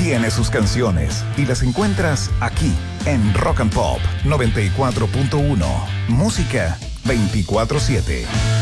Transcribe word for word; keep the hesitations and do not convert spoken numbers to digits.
tiene sus canciones y las encuentras aquí en Rock and Pop noventa y cuatro punto uno. Música veinticuatro siete.